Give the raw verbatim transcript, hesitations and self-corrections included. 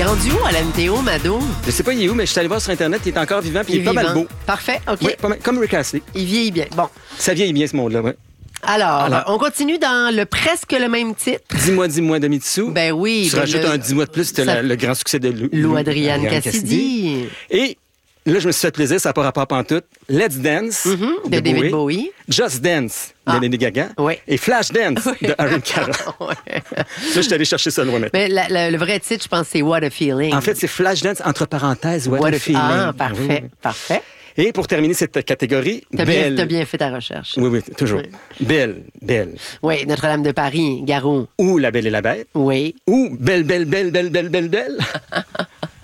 est rendu où à la météo, Mado? Je sais pas il est où, mais je suis allé voir sur Internet, il est encore vivant puis il, il est pas vivant. mal beau. Parfait, OK. Oui, pas mal, comme Rick Astley. Il vieillit bien. Bon. Ça vieillit bien, ce monde-là, oui. Alors, Alors, on continue dans le presque le même titre. Dis-moi, dis-moi de Mitsu. Ben oui. Tu ben rajoutes le... un dis-moi de plus, c'était ça... le, le grand succès de Lou, Lou Adrienne Cassidy. Et là, je me suis fait plaisir, ça n'a pas rapport pantoute. Let's Dance Mm-hmm, de, de David Bowie. Bowie. Just Dance de Ah. Lady Gaga. Oui. Et Flash Dance Oui. de Aaron Carter. Ouais. Là, je suis allé chercher ça loin maintenant. Mais la, la, le vrai titre, je pense, c'est What a Feeling. En fait, c'est Flash Dance, entre parenthèses, What, What a a Feeling. Ah, parfait, Oui, oui. parfait. Et pour terminer cette catégorie, T'as bien, Belle. t'as bien fait ta recherche. Oui, oui, toujours. Oui. Belle, Belle. Oui, Notre-Dame de Paris, Garou. Ou La Belle et la Bête. Oui. Ou Belle, Belle, Belle, Belle, Belle, Belle, Belle.